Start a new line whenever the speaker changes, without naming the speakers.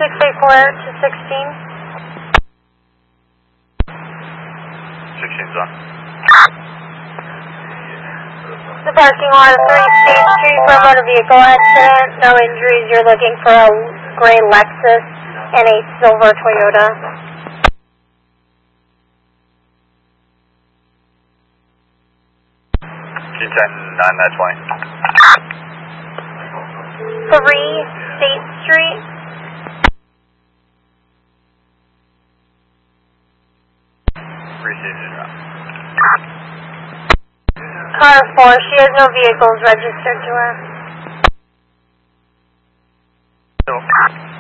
684 to 16.
16's on.
The parking lot of 3 State Street for a motor vehicle accident. No injuries. You're looking for a gray Lexus and a silver Toyota.
G10-9-20.
3 State Street. Car 4, she has no vehicles registered to her.
No.